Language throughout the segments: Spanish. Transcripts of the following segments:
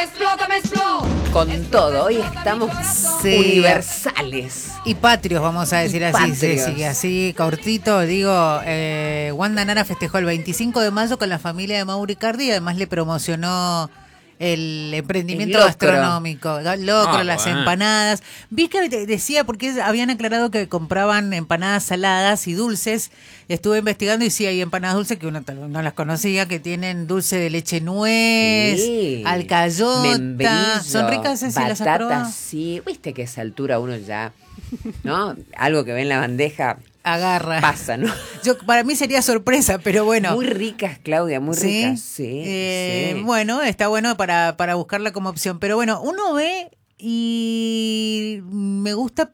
me explota. Con todo, hoy estamos universales. Y patrios, vamos a decir así, Ceci, así cortito, digo, Wanda Nara festejó el 25 de mayo con la familia de Mauro Icardi y además le promocionó el emprendimiento gastronómico, locro, las empanadas. Vi que decía, porque habían aclarado que compraban empanadas saladas y dulces. Estuve investigando y sí hay empanadas dulces que uno no las conocía, que tienen dulce de leche nuez, alcayota. Membrillo, son ricas, si las has probado. Sí, viste que a esa altura uno ya, ¿no? Algo que ve en la bandeja agarra. Pasa, ¿no? Para mí sería sorpresa, pero bueno. Muy ricas, Claudia, muy ricas. Sí, Bueno, está bueno para buscarla como opción. Pero bueno, uno ve y me gusta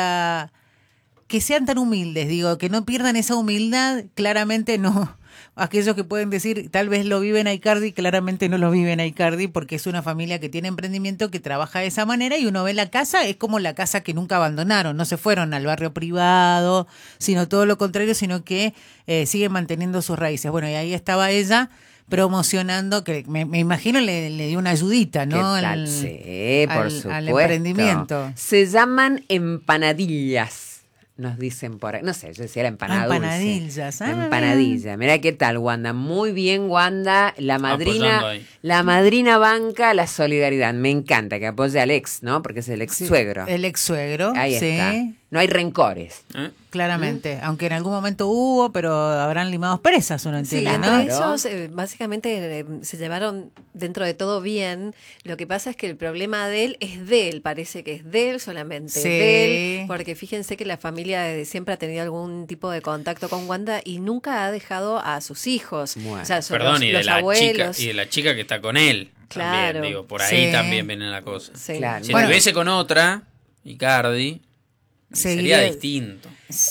que sean tan humildes, digo, que no pierdan esa humildad, claramente no. Aquellos que pueden decir, tal vez lo viven a Icardi, claramente no lo viven a Icardi, porque es una familia que tiene emprendimiento, que trabaja de esa manera, y uno ve la casa, es como la casa que nunca abandonaron, no se fueron al barrio privado, sino todo lo contrario, sino que siguen manteniendo sus raíces. Bueno, y ahí estaba ella promocionando, que me imagino le dio una ayudita, ¿no? Sí, por supuesto. Al emprendimiento. Se llaman empanadillas. Nos dicen por ahí, no sé, yo decía la empanada empanadillas, dulce. Empanadilla. Mirá qué tal, Wanda. Muy bien, Wanda. La madrina banca la solidaridad. Me encanta que apoye al ex, ¿no? Porque es el ex suegro. El ex suegro, ahí está. No hay rencores. Claramente, aunque en algún momento hubo, pero habrán limado presas, uno entiende, ¿no? Ellos básicamente se llevaron dentro de todo bien. Lo que pasa es que el problema de él es de él, parece que es de él solamente, de él, porque fíjense que la familia desde siempre ha tenido algún tipo de contacto con Wanda y nunca ha dejado a sus hijos. Bueno. O sea, Perdón, y de la abuelos. Chica, y de la chica que está con él. Claro. También, digo, por ahí también viene la cosa. Sí. Claro. Si estuviese con otra, Icardi, sería distinto.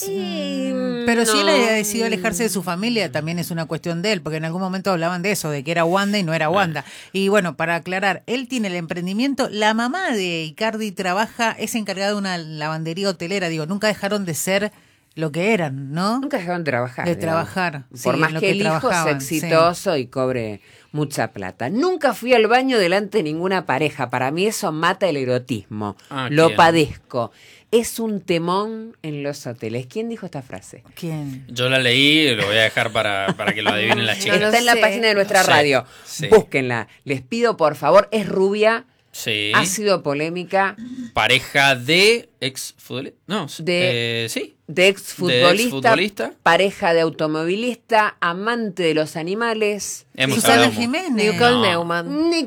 Pero si él ha decidido alejarse de su familia, también es una cuestión de él, porque en algún momento hablaban de eso, de que era Wanda y no era Wanda. Y bueno, para aclarar, él tiene el emprendimiento, la mamá de Icardi es encargada de una lavandería hotelera, digo, nunca dejaron de ser lo que eran, ¿no? Nunca dejaron de trabajar. De trabajar. Por más que el hijo sea exitoso y cobre mucha plata. Nunca fui al baño delante de ninguna pareja. Para mí eso mata el erotismo. Lo padezco. Es un temón en los hoteles. ¿Quién dijo esta frase? ¿Quién? Yo la leí y lo voy a dejar para que lo adivinen las chicas. Está en la página de nuestra radio. Sí. Búsquenla. Les pido, por favor. Es rubia. Sí. Ha sido polémica. Pareja de exfutbolista. No, sí. De exfutbolista, pareja de automovilista, amante de los animales. Susana Jiménez. Nicole Neumann.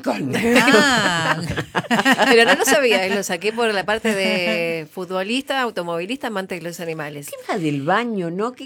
Pero no lo sabía, lo saqué por la parte de futbolista, automovilista, amante de los animales. ¿Qué va del baño, no?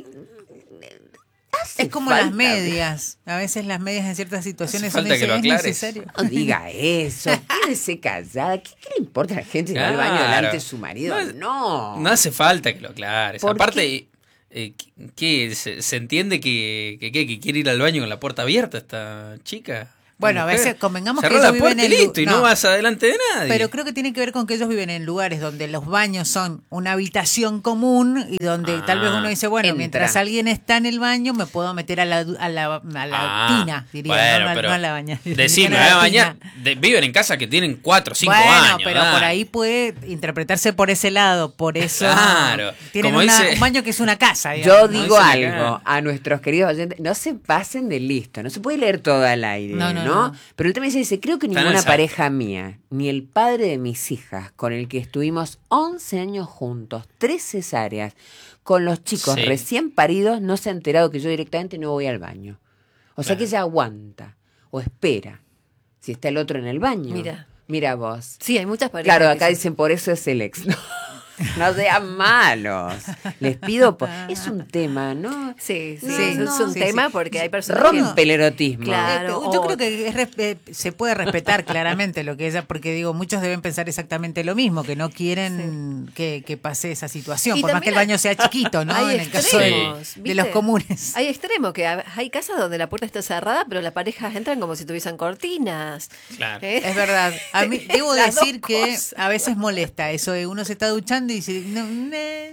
Es como las medias. A veces las medias en ciertas situaciones falta que lo aclares. Necesario. No diga eso. Quédese callada. ¿Qué le importa a la gente que va al baño delante de su marido? No hace falta que lo aclares. Aparte, ¿qué? ¿Se entiende que quiere ir al baño con la puerta abierta esta chica? Bueno, a veces convengamos cerrá que ellos la puerta viven y listo, y no vas adelante de nadie. Pero creo que tiene que ver con que ellos viven en lugares donde los baños son una habitación común y donde tal vez uno dice, bueno, mientras alguien está en el baño me puedo meter a la tina, diría, bueno, no a la bañera. Decime, me voy a bañar. Viven en casa que tienen 4 o 5 años. Bueno, pero por ahí puede interpretarse por ese lado, por eso tienen un baño que es una casa. Digamos. Yo digo algo a nuestros queridos oyentes, no se pasen de listo, no se puede leer todo al aire, ¿no? Pero él también dice, creo que ninguna pareja mía, ni el padre de mis hijas, con el que estuvimos 11 años juntos, 3 cesáreas, con los chicos recién paridos, no se ha enterado que yo directamente no voy al baño. O sea que ella aguanta o espera si está el otro en el baño. Mira vos. Sí, hay muchas parejas. Claro, acá dicen, por eso es el ex. No sean malos. Les pido. Es un tema, ¿no? Sí, es un tema porque hay personas rompe el erotismo. Claro, yo creo que se puede respetar claramente lo que ella, porque digo, muchos deben pensar exactamente lo mismo, que no quieren que pase esa situación, por más que el baño sea chiquito, ¿no? En el caso de los comunes. Hay extremos, que hay casas donde la puerta está cerrada, pero las parejas entran como si tuviesen cortinas. Claro. Es verdad. A mí debo decir que a veces molesta eso de uno se está duchando y dice,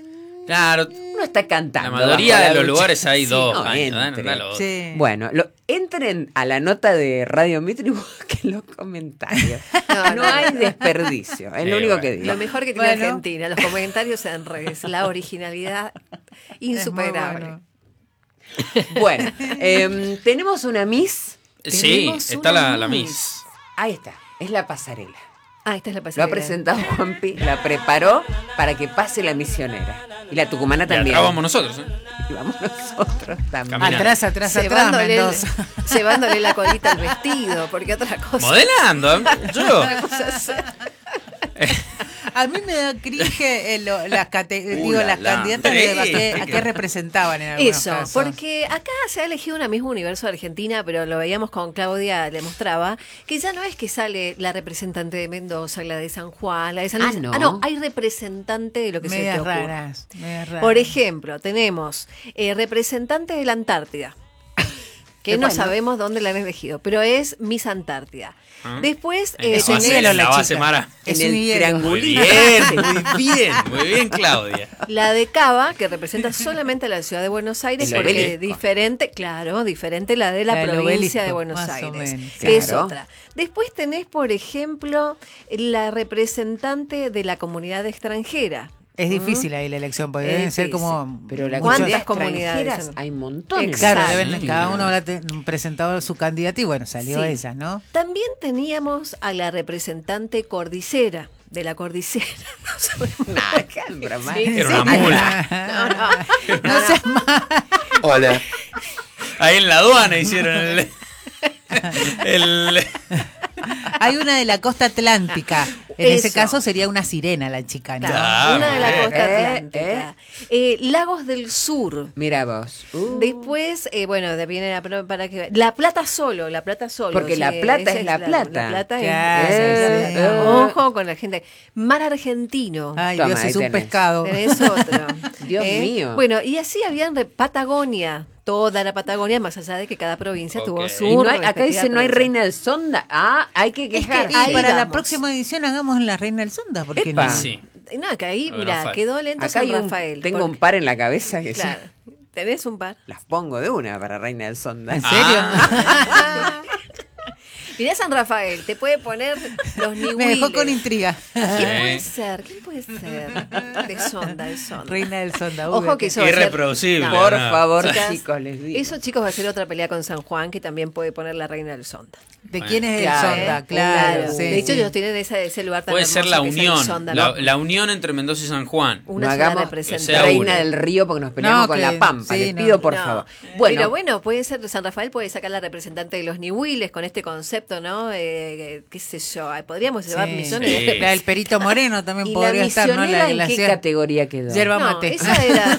Claro. Uno está cantando. La mayoría de los lugares hay dos caños. Sí. Bueno, entren a la nota de Radio Mitre y busquen los comentarios. No hay desperdicio, es lo único que digo. Lo mejor que tiene Argentina, los comentarios en redes, la originalidad insuperable. Bueno, tenemos una Miss. Sí, está la Miss. Ahí está, es la pasarela. Esta es la pasarela. Lo ha presentado Juanpi, la preparó para que pase la misionera. Y la tucumana también. Y atrás vamos nosotros, Y vamos nosotros también. Atrás, Mendoza. Llevándole la colita al vestido, porque otra cosa. Modelando, yo. A mí me da cringe las candidatas a qué representaban en algunos casos. Porque acá se ha elegido una misma Universo de Argentina, pero lo veíamos con Claudia, le mostraba, que ya no es que sale la representante de Mendoza, la de San Juan, la de San Luis. No, hay representante de lo que medias se te ocurra. Raras. Por ejemplo, tenemos representante de la Antártida, que no sabemos dónde la han elegido, pero es Miss Antártida. Después es un hielo la base, Mara. En el triangulito. Muy bien, Claudia. La de Cava, que representa solamente a la ciudad de Buenos Aires, porque es diferente, diferente la de la provincia de Buenos Aires, que es otra. Después tenés, por ejemplo, la representante de la comunidad extranjera. Es difícil ahí la elección, porque deben ser como... Pero ¿cuántas comunidades? Hay montones. Claro, cada uno habrá presentado su candidata y bueno, salió esa, ¿no? También teníamos a la representante cordillera, de la cordillera. No sabemos nada. Era una mula. No seas mal. Hola. Ahí en la aduana hicieron el... Hay una de la costa atlántica. En ese caso sería una sirena la chica, ¿no? Una de la costa atlántica. Lagos del Sur. Mira vos. Después, viene para que la plata solo. Porque la plata es la plata. La plata es ojo con la gente. Mar Argentino. Ay, Dios, es un pescado. Es otro. Dios mío. Bueno, y así habían Patagonia. Toda la Patagonia, más allá de que cada provincia tuvo su... Y acá dice no hay reina del Sonda. Hay que quejarse. Para la próxima edición hagamos la reina del Sonda. ¿Por qué no? Sí. No, que ahí, mira, quedó lento San Rafael. Tengo un par en la cabeza que claro. ¿Tenés un par? Las pongo de una para reina del Sonda. ¿En serio? Mirá San Rafael, te puede poner los nihuiles. Me dejó con intriga. ¿Quién puede ser? De Sonda. Reina del Sonda. Ojo que eso irreproducible. Por favor, chicos, les digo. Eso, chicos, va a ser otra pelea con San Juan, que también puede poner la Reina del Sonda. ¿De quién es el Sonda? Claro. Sí, de hecho, ellos tienen ese lugar tan puede ser la unión. Sonda, la unión entre Mendoza y San Juan. Una no hagamos Reina del Río porque nos peleamos con la Pampa. Les pido, por favor. Pero bueno, puede ser, San Rafael puede sacar la representante de los nihuiles con este concepto, ¿no? Qué sé yo, podríamos llevar millones de... La del Perito Moreno también podría estar, ¿no? ¿En qué categoría quedó? Yerba mate. Esa era...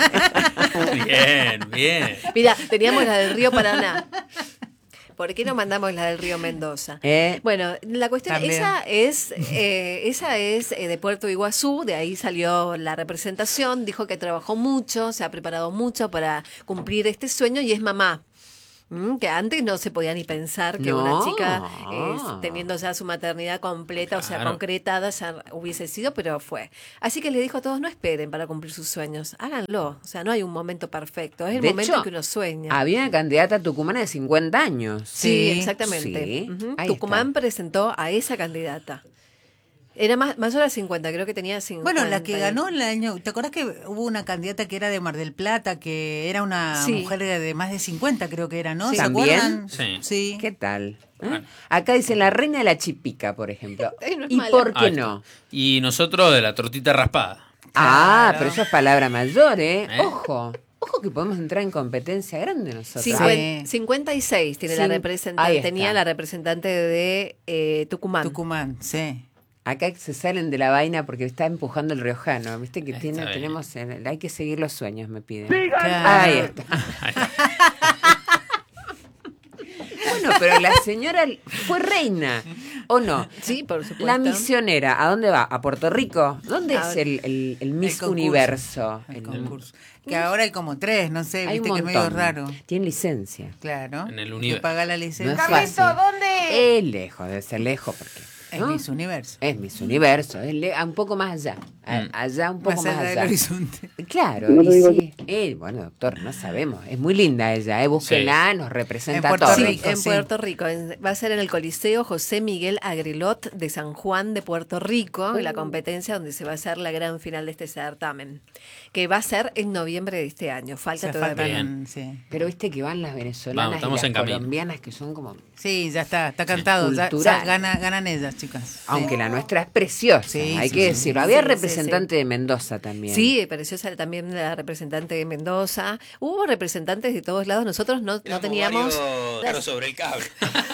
Bien. Mira, teníamos la del Río Paraná. ¿Por qué no mandamos la del Río Mendoza? Bueno, la cuestión, también. esa es de Puerto Iguazú, de ahí salió la representación, dijo que trabajó mucho, se ha preparado mucho para cumplir este sueño y es mamá. Que antes no se podía ni pensar que una chica teniendo ya su maternidad completa, o sea, concretada, ya hubiese sido, pero fue. Así que le dijo a todos, no esperen para cumplir sus sueños, háganlo. O sea, no hay un momento perfecto, es el momento en que uno sueña. Había una candidata tucumana de 50 años. Sí, exactamente. Sí. Tucumán presentó a esa candidata. Era mayor a 50, creo que tenía 50. Bueno, la que ganó el año... ¿Te acordás que hubo una candidata que era de Mar del Plata, que era una mujer de más de 50, creo que era, ¿no? Sí. ¿Se acuerdan? Sí. ¿Qué tal? Acá dice la reina de la chipica, por ejemplo. No ¿Y por qué no? Y nosotros de la tortita raspada. Claro. Pero eso es palabra mayor, Ojo que podemos entrar en competencia grande nosotros. 56 tiene la representante, tenía la representante de Tucumán. Tucumán, sí. Acá se salen de la vaina porque está empujando el riojano. ¿Viste que tenemos? Hay que seguir los sueños, me piden. Claro. Ahí está. Bueno, pero la señora fue reina, ¿o no? Sí, por supuesto. La misionera, ¿a dónde va? ¿A Puerto Rico? ¿Dónde es el Miss Universo? El concurso. Que ahora hay como 3, no sé, hay viste que es medio raro. Tiene licencia. Claro. En el universo. Paga la licencia. No es fácil. ¿Dónde? Es lejos, debe ser lejos porque... Es Miss Universo. Es Miss Universo, un poco más allá. allá un poco más allá del horizonte. Claro, bueno, doctor, no sabemos, es muy linda ella, búsquenla, nos representa a todos. En Puerto Rico, va a ser en el Coliseo José Miguel Agrelot de San Juan de Puerto Rico, en la competencia donde se va a hacer la gran final de este certamen, que va a ser en noviembre de este año, falta todavía. Sí. Pero viste que van las venezolanas y las colombianas que son como... Sí, ya está cantado, ya ganan ellas, chicas. Aunque la nuestra es preciosa, hay que decirlo. Había representante de Mendoza también. Sí, preciosa también la representante de Mendoza. Hubo representantes de todos lados, nosotros no teníamos... Claro, sobre el cable.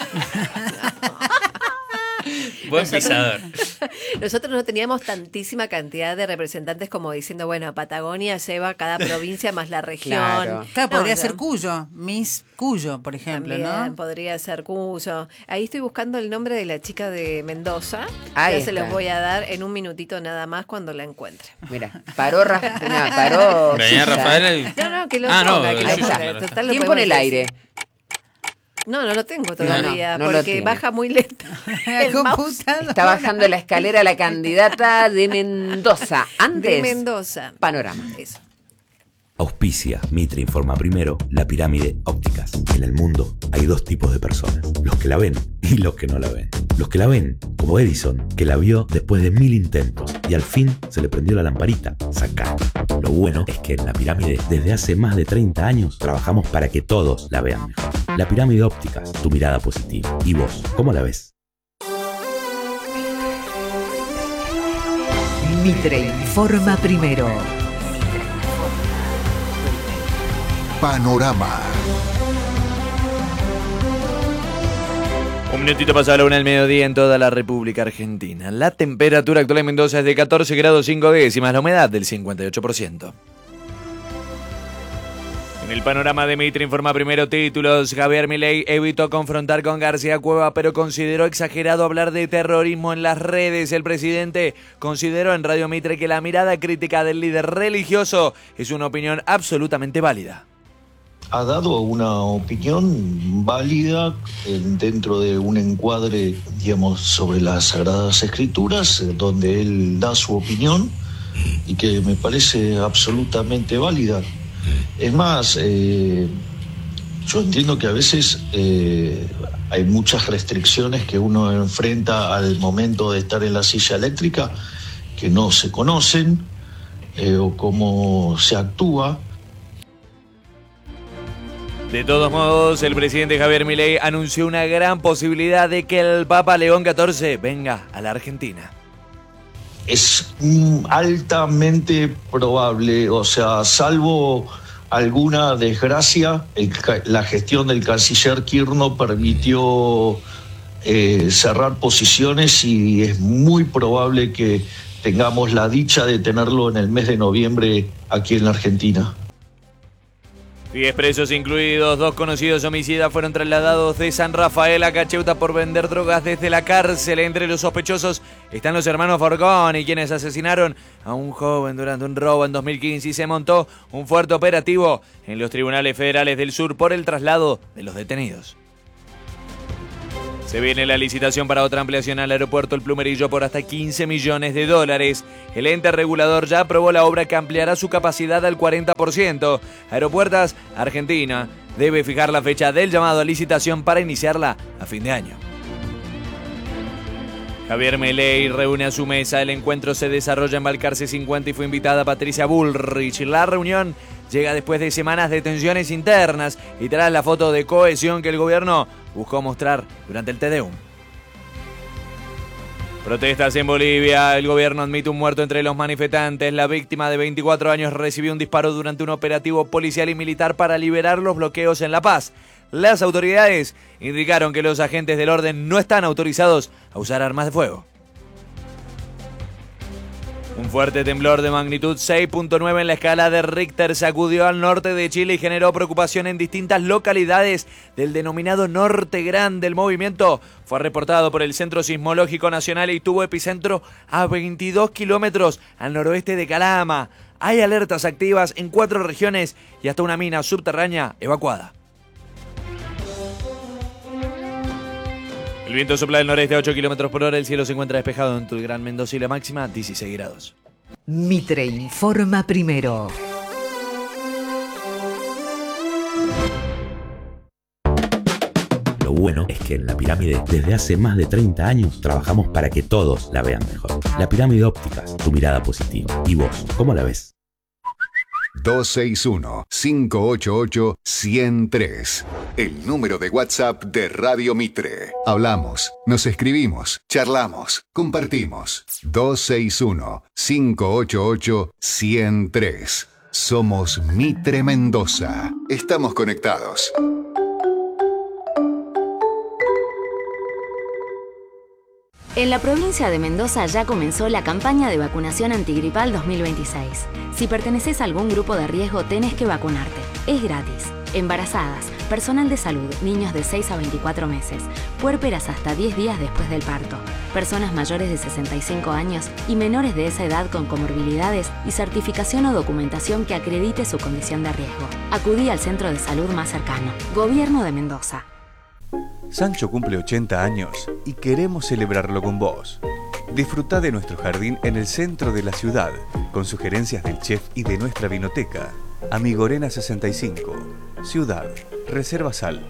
Buen pisador. Nosotros no teníamos tantísima cantidad de representantes como diciendo, bueno, Patagonia lleva cada provincia más la región. Claro, podría ser Cuyo, Miss Cuyo, por ejemplo, también, ¿no? Podría ser Cuyo. Ahí estoy buscando el nombre de la chica de Mendoza. Ahí ya está. se los voy a dar en un minutito nada más cuando la encuentre. Mira, paró. Venía Rafael. No, que lo ponga. Que ahí lo está. ponga. Total, ¿Quién pone el aire? No lo tengo todavía, no porque baja muy lento. Está bajando la escalera la candidata de Mendoza. Antes, de Mendoza. Panorama. Eso. Auspicia, Mitre informa primero, La Pirámide Ópticas. En el mundo hay dos tipos de personas, los que la ven y los que no la ven. Los que la ven, como Edison, que la vio después de 1000 intentos y al fin se le prendió la lamparita. Sacá. Lo bueno es que en La Pirámide, desde hace más de 30 años, trabajamos para que todos la vean mejor. La Pirámide Ópticas, tu mirada positiva. ¿Y vos, cómo la ves? Mitre informa primero. Panorama. Un minutito pasado a la 1 del mediodía en toda la República Argentina. La temperatura actual en Mendoza es de 14 grados 5 décimas, la humedad del 58%. En el panorama de Mitre informa primero títulos. Javier Milei evitó confrontar con García Cueva, pero consideró exagerado hablar de terrorismo en las redes. El presidente consideró en Radio Mitre que la mirada crítica del líder religioso es una opinión absolutamente válida. Ha dado una opinión válida dentro de un encuadre, digamos, sobre las Sagradas Escrituras, donde él da su opinión y que me parece absolutamente válida. Es más, yo entiendo que a veces hay muchas restricciones que uno enfrenta al momento de estar en la silla eléctrica que no se conocen o cómo se actúa. De todos modos, el presidente Javier Milei anunció una gran posibilidad de que el Papa León XIV venga a la Argentina. Es altamente probable, o sea, salvo alguna desgracia, la gestión del canciller Kirchner permitió cerrar posiciones y es muy probable que tengamos la dicha de tenerlo en el mes de noviembre aquí en la Argentina. 10 presos incluidos, 2 conocidos homicidas fueron trasladados de San Rafael a Cacheuta por vender drogas desde la cárcel. Entre los sospechosos están los hermanos Forconi, quienes asesinaron a un joven durante un robo en 2015 y se montó un fuerte operativo en los tribunales federales del sur por el traslado de los detenidos. Se viene la licitación para otra ampliación al aeropuerto El Plumerillo por hasta $15 millones. El ente regulador ya aprobó la obra que ampliará su capacidad al 40%. Aeropuertos Argentina debe fijar la fecha del llamado a licitación para iniciarla a fin de año. Javier Milei reúne a su mesa. El encuentro se desarrolla en Balcarce 50 y fue invitada Patricia Bullrich. La reunión llega después de semanas de tensiones internas y tras la foto de cohesión que el gobierno buscó mostrar durante el Te Deum. Protestas en Bolivia. El gobierno admite un muerto entre los manifestantes. La víctima de 24 años recibió un disparo durante un operativo policial y militar para liberar los bloqueos en La Paz. Las autoridades indicaron que los agentes del orden no están autorizados a usar armas de fuego. Un fuerte temblor de magnitud 6.9 en la escala de Richter sacudió al norte de Chile y generó preocupación en distintas localidades del denominado Norte Grande. El movimiento fue reportado por el Centro Sismológico Nacional y tuvo epicentro a 22 kilómetros al noroeste de Calama. Hay alertas activas en 4 regiones y hasta una mina subterránea evacuada. El viento sopla del noreste a 8 kilómetros por hora. El cielo se encuentra despejado en el Gran Mendoza y la máxima 16 grados. Mitre informa primero. Lo bueno es que en La Pirámide, desde hace más de 30 años, trabajamos para que todos la vean mejor. La Pirámide Ópticas, tu mirada positiva. ¿Y vos, cómo la ves? 261-588-103. El número de WhatsApp de Radio Mitre. Hablamos, nos escribimos, charlamos, compartimos. 261-588-103. Somos Mitre Mendoza. Estamos conectados. En la provincia de Mendoza ya comenzó la campaña de vacunación antigripal 2026. Si perteneces a algún grupo de riesgo, tenés que vacunarte. Es gratis. Embarazadas, personal de salud, niños de 6 a 24 meses, puérperas hasta 10 días después del parto, personas mayores de 65 años y menores de esa edad con comorbilidades y certificación o documentación que acredite su condición de riesgo. Acudí al centro de salud más cercano. Gobierno de Mendoza. Sancho cumple 80 años y queremos celebrarlo con vos. Disfrutá de nuestro jardín en el centro de la ciudad, con sugerencias del chef y de nuestra vinoteca. Amigorena 65, Ciudad. Reservas al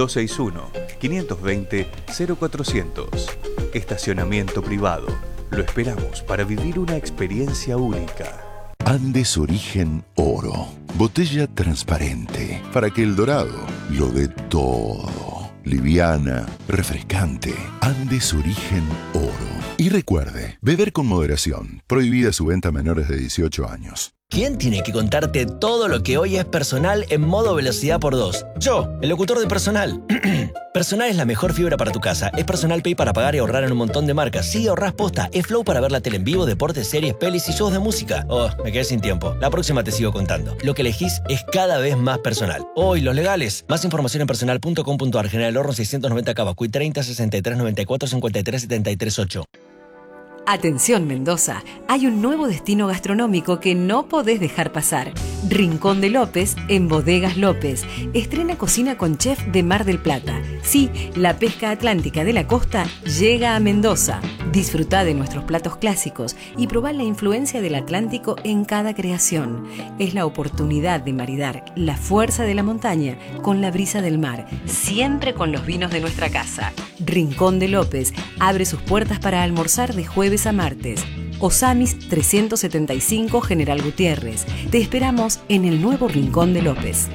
261-520-0400. Estacionamiento privado. Lo esperamos para vivir una experiencia única. Andes Origen Oro. Botella transparente para que el dorado lo dé todo. Liviana, refrescante. Andes Origen Oro. Y recuerde, beber con moderación. Prohibida su venta a menores de 18 años. ¿Quién tiene que contarte todo lo que hoy es Personal en modo velocidad por 2? Yo, el locutor de Personal. Personal es la mejor fibra para tu casa. Es Personal Pay para pagar y ahorrar en un montón de marcas. Sí, ahorrás posta. Es Flow para ver la tele en vivo, deportes, series, pelis y shows de música. Oh, me quedé sin tiempo. La próxima te sigo contando. Lo que elegís es cada vez más personal. Oh, y los legales. Más información en personal.com.ar. General Horno 690 Cavacuy 30 63 94 53 73 8. Atención Mendoza, hay un nuevo destino gastronómico que no podés dejar pasar. Rincón de López en Bodegas López. Estrena cocina con chef de Mar del Plata. Sí, la pesca atlántica de la costa llega a Mendoza. Disfrutá de nuestros platos clásicos y probá la influencia del Atlántico en cada creación. Es la oportunidad de maridar la fuerza de la montaña con la brisa del mar, siempre con los vinos de nuestra casa. Rincón de López abre sus puertas para almorzar de jueves a martes. Osamis 375 General Gutiérrez. Te esperamos en el nuevo Rincón de López.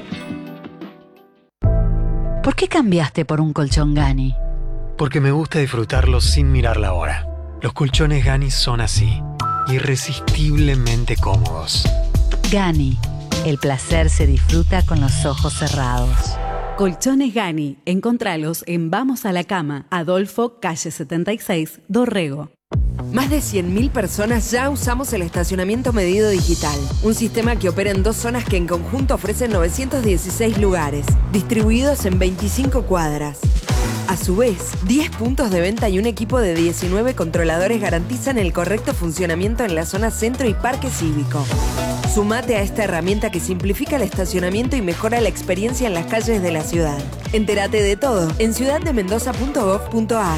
¿Por qué cambiaste por un colchón Gani? Porque me gusta disfrutarlos sin mirar la hora. Los colchones Gani son así, irresistiblemente cómodos. Gani, el placer se disfruta con los ojos cerrados. Colchones Gani, encontralos en Vamos a la Cama, Adolfo, calle 76, Dorrego. Más de 100.000 personas ya usamos el estacionamiento medido digital, un sistema que opera en 2 zonas que en conjunto ofrecen 916 lugares, distribuidos en 25 cuadras. A su vez, 10 puntos de venta y un equipo de 19 controladores garantizan el correcto funcionamiento en la zona centro y parque cívico. Sumate a esta herramienta que simplifica el estacionamiento y mejora la experiencia en las calles de la ciudad. Entérate de todo en ciudaddemendoza.gov.ar.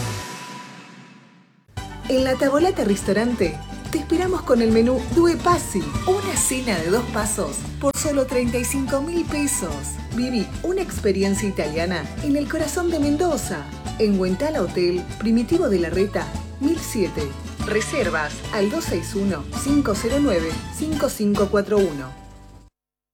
En la Tavolata Ristorante te esperamos con el menú Due Passi, una cena de 2 pasos por solo 35.000 pesos. Viví una experiencia italiana en el corazón de Mendoza, en Huentala Hotel, Primitivo de la Reta, 1007. Reservas al 261-509-5541.